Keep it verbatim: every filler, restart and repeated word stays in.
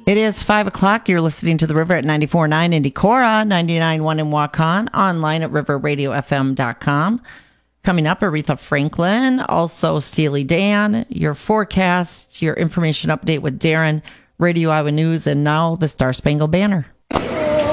It is five o'clock. You're listening to The River at ninety-four point nine in Decorah, ninety-nine point one in Waukon, online at river radio f m dot com. Coming up, Aretha Franklin, also Steely Dan, your forecast, your information update with Darren, Radio Iowa News, and now the Star Spangled Banner.